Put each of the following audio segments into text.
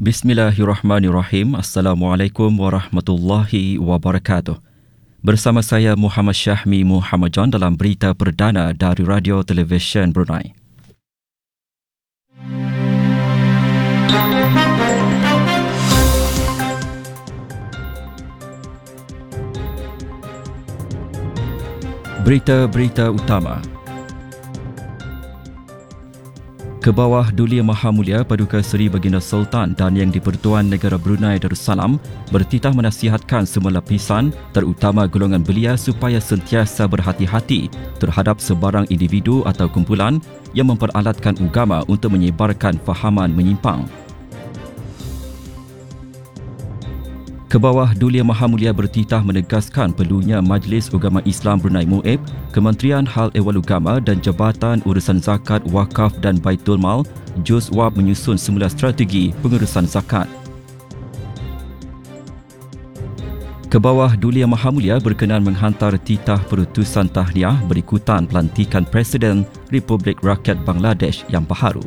Bismillahirrahmanirrahim. Assalamualaikum warahmatullahi wabarakatuh. Bersama saya Muhammad Syahmi Muhammad John dalam berita perdana dari Radio Televisyen Brunei. Berita-berita utama. Kebawah Duli Maha Mulia Paduka Seri Baginda Sultan dan Yang di-Pertuan Negara Brunei Darussalam bertitah menasihatkan semua lapisan, terutama golongan belia supaya sentiasa berhati-hati terhadap sebarang individu atau kumpulan yang memperalatkan agama untuk menyebarkan fahaman menyimpang. Kebawah Duli Maha Mulia bertitah menegaskan perlunya Majlis Ugama Islam Brunei MUIB, Kementerian Hal Ehwal Ugama dan Jabatan Urusan Zakat, Wakaf dan Baitul Mal JUSWAB menyusun semula strategi pengurusan zakat. Kebawah Duli Maha Mulia berkenan menghantar titah perutusan tahniah berikutan pelantikan Presiden Republik Rakyat Bangladesh yang baharu.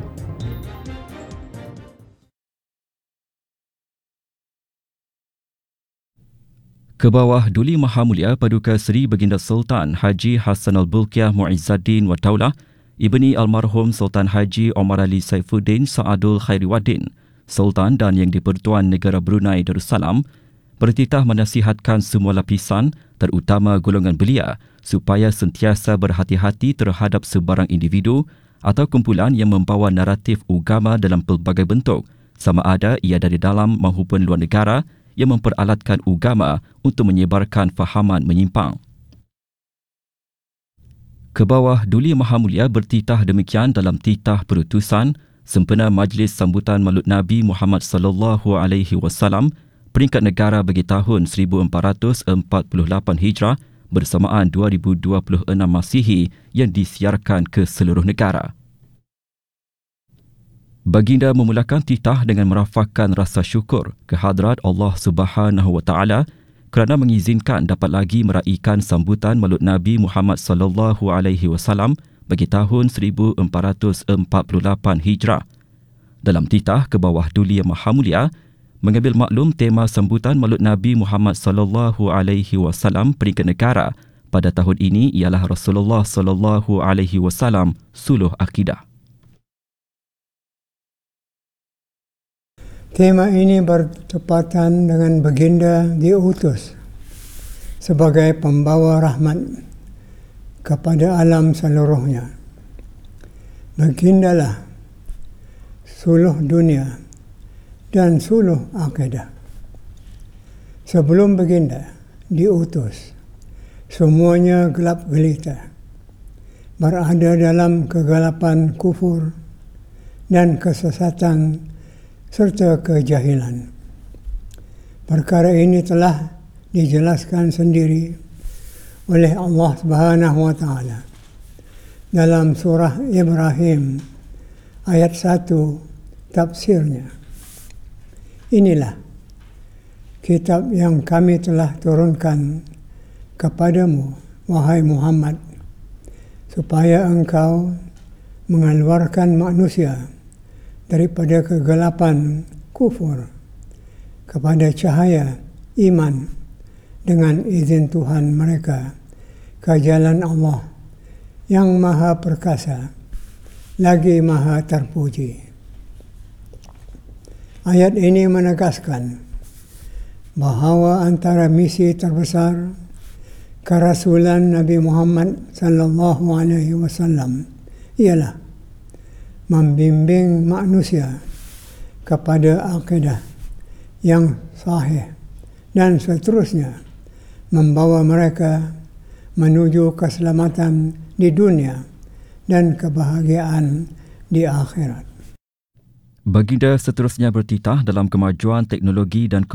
Kebawah Duli Maha Mulia Paduka Seri Baginda Sultan Haji Hassanal Bolkiah Muizzaddin wa Daulah Ibni Almarhum Sultan Haji Omar Ali Saifuddin Saadul Khairiwaddin, Sultan dan Yang di-Pertuan Negara Brunei Darussalam bertitah menasihatkan semua lapisan, terutama golongan belia, supaya sentiasa berhati-hati terhadap sebarang individu atau kumpulan yang membawa naratif agama dalam pelbagai bentuk, sama ada ia dari dalam maupun luar negara, yang memperalatkan agama untuk menyebarkan fahaman menyimpang. Kebawah Duli Maha Mulia bertitah demikian dalam titah perutusan sempena Majlis Sambutan Maulid Nabi Muhammad sallallahu alaihi wasallam peringkat negara bagi tahun 1448 Hijrah bersamaan 2026 Masihi yang disiarkan ke seluruh negara. Baginda memulakan titah dengan merafakkan rasa syukur kehadrat Allah Subhanahu wa Taala kerana mengizinkan dapat lagi meraihkan sambutan Maulid Nabi Muhammad sallallahu alaihi wasallam bagi tahun 1448 Hijrah. Dalam titah Kebawah Duli Maha Mulia mengambil maklum tema sambutan Maulid Nabi Muhammad sallallahu alaihi wasallam peringkat negara pada tahun ini ialah Rasulullah sallallahu alaihi wasallam suluh akidah. Tema ini bertepatan dengan baginda diutus sebagai pembawa rahmat kepada alam seluruhnya. Bagindalah suluh dunia dan suluh akidah. Sebelum baginda diutus, semuanya gelap gelita, berada dalam kegelapan kufur dan kesesatan serta kejahilan. Perkara ini telah dijelaskan sendiri oleh Allah Subhanahu wa Taala dalam surah Ibrahim ayat 1 tafsirnya. Inilah kitab yang kami telah turunkan kepadamu, wahai Muhammad, supaya engkau mengeluarkan manusia daripada kegelapan kufur kepada cahaya iman dengan izin Tuhan mereka ke jalan Allah yang maha perkasa lagi maha terpuji. Ayat ini menegaskan bahawa antara misi terbesar kerasulan Nabi Muhammad sallallahu alaihi wasallam ialah membimbing manusia kepada akidah yang sahih dan seterusnya membawa mereka menuju keselamatan di dunia dan kebahagiaan di akhirat. Baginda seterusnya bertitah dalam kemajuan teknologi dan